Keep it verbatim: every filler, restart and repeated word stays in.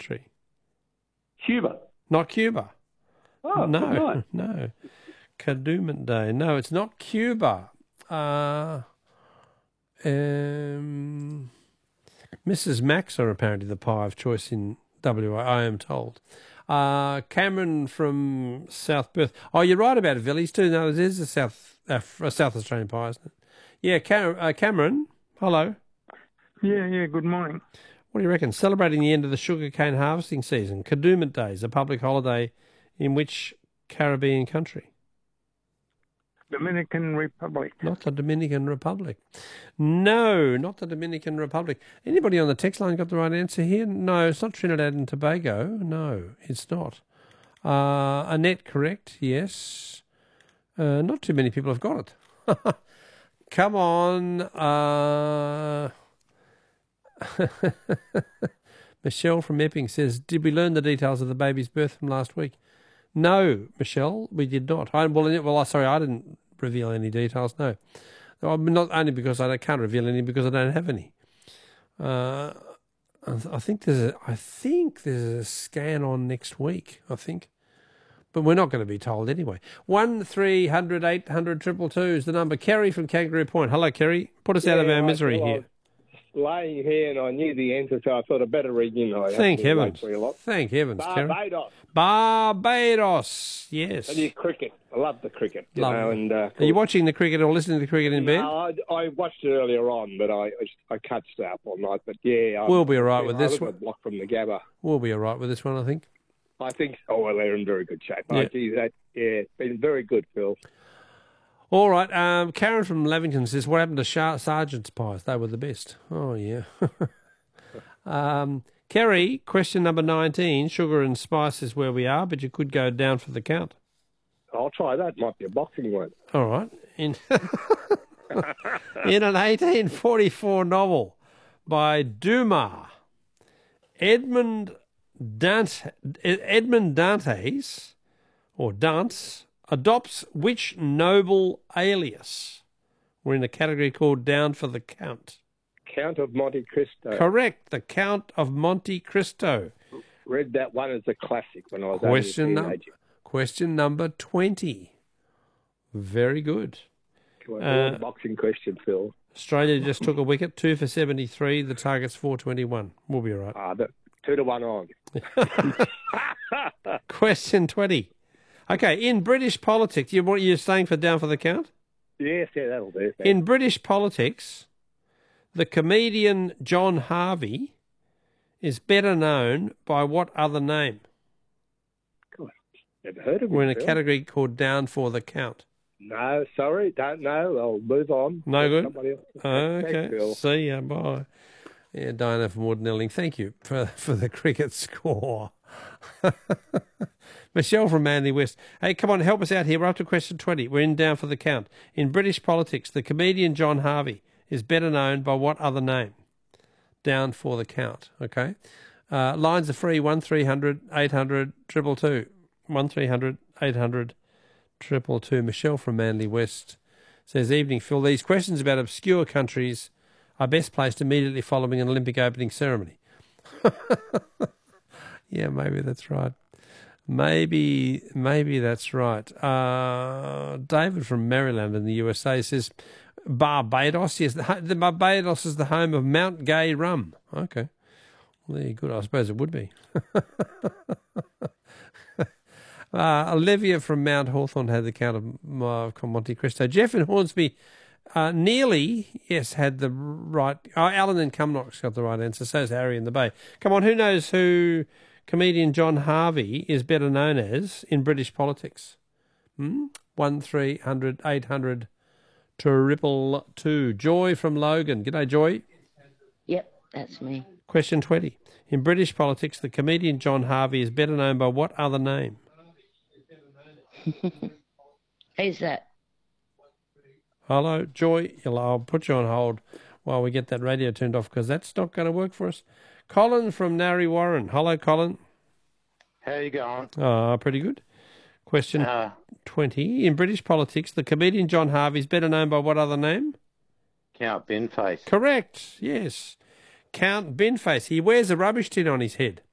country? Cuba. Not Cuba. Oh, no, right. no. Kadooment Day. No, it's not Cuba. Uh, um, Missus Max are apparently the pie of choice in W A, I am told. Uh, Cameron from South Perth. Oh, you're right about Villies too. No, it is a South uh, a South Australian pie, isn't it? Yeah, Cam- uh, Cameron. Hello. Yeah, yeah, good morning. What do you reckon? Celebrating the end of the sugarcane harvesting season, Kadooment Day is a public holiday in which Caribbean country? Dominican Republic. Not the Dominican Republic. No, not the Dominican Republic. Anybody on the text line got the right answer here? No, it's not Trinidad and Tobago. No, it's not. Uh, Annette, correct? Yes. Uh, not too many people have got it. Come on. Uh... Michelle from Epping says, did we learn the details of the baby's birth from last week? No, Michelle, we did not. I, well, well, sorry, I didn't reveal any details, no. Not only because I can't reveal any, because I don't have any. Uh, I think there's a, I think there's a scan on next week, I think. But we're not going to be told anyway. One three hundred eight hundred triple two is the number. Kerry from Kangaroo Point. Hello, Kerry. Put us yeah, out of our I misery thought I here. was laying here and I knew the answer, so I thought I'd better read you. Know, Thank heavens. Thank heavens, Kerry. Barbados. Barbados, yes. And your cricket. I love the cricket. You Love know, it. and, uh, Are you watching the cricket or listening to the cricket in bed? No, I, I watched it earlier on, but I I can't stay up all night. But yeah, We'll be all right I, with I this look one. at block from the Gabba. We'll be all right with this one, I think. I think. Oh, well, they're in very good shape. Yeah. Oh, geez, that yeah, it's been very good, Phil. All right. Um, Karen from Lavington says, what happened to Sar- Sergeant's pies? They were the best. Oh, yeah. um, Kerry, question number nineteen. Sugar and spice is where we are, but you could go down for the count. I'll try that. Might be a boxing one. All right. In, in an eighteen forty-four novel by Dumas, Edmund Dante, Edmund Dantes, or Dance, adopts which noble alias? We're in a category called Down for the Count. Count of Monte Cristo. Correct, the Count of Monte Cristo. Read that one as a classic when I was Question, only a num- teenager. question number twenty. Very good. Come on, Uh, boxing question, Phil. Australia just took a wicket, two for seventy-three. The target's four twenty-one. We'll be all right. Ah, the, two to one on. Question twenty. Okay, in British politics, you what you're staying for down for the count? Yes, yeah, that'll do. Thanks. In British politics, the comedian John Harvey is better known by what other name? God, never heard of We're in him, a Phil. category called Down for the Count. No, sorry, don't know. I'll move on. No good? Somebody else. Okay, Thanks, Phil. see ya, bye. Yeah, Diana from Wardenelling, thank you for, for the cricket score. Michelle from Manly West. Hey, come on, help us out here. We're up to question twenty. We're in Down for the Count. In British politics, the comedian John Harvey is better known by what other name? Down for the count, okay? Uh, lines are free, one three hundred eight hundred two two two. one three hundred eight hundred two two two. Michelle from Manly West says, evening, Phil. These questions about obscure countries are best placed immediately following an Olympic opening ceremony. Yeah, maybe that's right. Maybe, maybe that's right. Uh, David from Maryland in the U S A says, Barbados, yes, the, the Barbados is the home of Mount Gay rum. Okay, well, there you go. I suppose it would be. uh, Olivia from Mount Hawthorn had the count of uh, Monte Cristo. Jeff in Hornsby uh, nearly, yes, had the right. Oh, Alan in Cumnock's got the right answer. So is Harry in the Bay. Come on, who knows who comedian John Harvey is better known as in British politics? Hmm? One three hundred eight hundred triple two. Joy from Logan. G'day, Joy. Yep, that's me. Question twenty. In British politics, the comedian John Harvey is better known by what other name? Who's that? Hello, Joy. I'll put you on hold while we get that radio turned off because that's not going to work for us. Colin from Narry Warren. Hello, Colin. How you going? Ah, pretty good. Question Uh, twenty. In British politics, the comedian John Harvey is better known by what other name? Count Benface. Correct. Yes. Count Benface. He wears a rubbish tin on his head.